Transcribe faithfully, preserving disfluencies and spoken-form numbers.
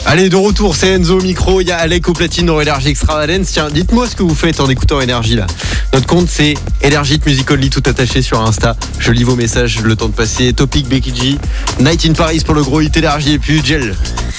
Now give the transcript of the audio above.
Allez, de retour, c'est Enzo au micro, il y a Alec au platine dans Énergie Extravagance. Tiens, dites-moi ce que vous faites en écoutant Énergie là. Notre compte c'est Énergie Musical.ly tout attaché sur Insta. Je lis vos messages, le temps de passer. Topic Becky G, Night in Paris pour le gros hit Énergie et puis Gel.